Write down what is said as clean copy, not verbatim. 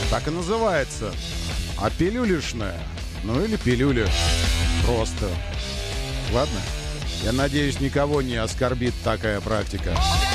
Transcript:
Так и называется. А пилюлишная, ну или пилюля. Просто. Ладно? Я надеюсь, никого не оскорбит такая практика.